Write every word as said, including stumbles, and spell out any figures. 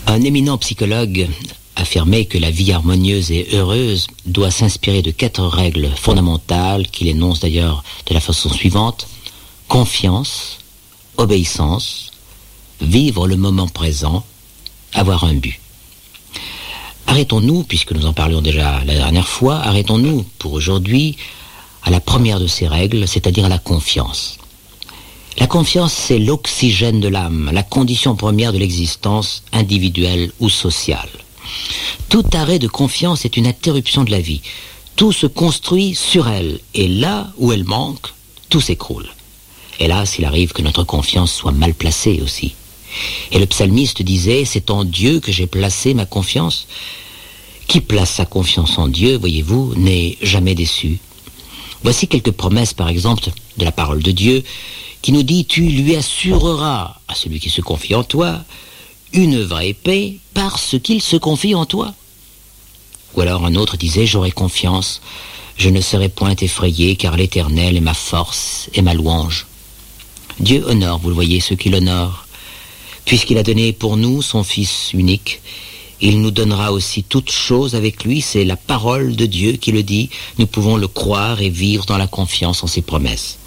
Un éminent psychologue affirmait que la vie harmonieuse et heureuse doit s'inspirer de quatre règles fondamentales qu'il énonce d'ailleurs de la façon suivante: confiance, obéissance, vivre le moment présent, avoir un but. Arrêtons-nous, puisque nous en parlions déjà la dernière fois, arrêtons-nous pour aujourd'hui à la première de ces règles, c'est-à-dire à la confiance. La confiance, c'est l'oxygène de l'âme, la condition première de l'existence individuelle ou sociale. Tout arrêt de confiance est une interruption de la vie. Tout se construit sur elle, et là où elle manque, tout s'écroule. Hélas, il arrive que notre confiance soit mal placée aussi. Et le psalmiste disait, c'est en Dieu que j'ai placé ma confiance. Qui place sa confiance en Dieu, voyez-vous, n'est jamais déçu. Voici quelques promesses, par exemple, de la parole de Dieu, qui nous dit, tu lui assureras à celui qui se confie en toi une vraie paix parce qu'il se confie en toi. Ou alors un autre disait, j'aurai confiance, je ne serai point effrayé, car l'Éternel est ma force et ma louange. Dieu honore, vous le voyez, ceux qui l'honorent. Puisqu'il a donné pour nous son Fils unique, il nous donnera aussi toutes choses avec lui. C'est la parole de Dieu qui le dit. Nous pouvons le croire et vivre dans la confiance en ses promesses.